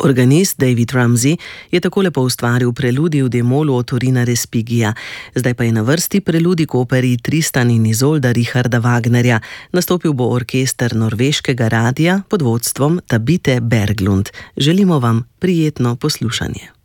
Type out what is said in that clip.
Organist David Ramsey je tako lepo ustvaril preludij v D-molu od Torina Respigija. Zdaj pa je na vrsti preludij k operi Tristan in Izolda Richarda Wagnerja. Nastopil bo orkester norveškega radia pod vodstvom Tabite Berglund. Želimo vam prijetno poslušanje.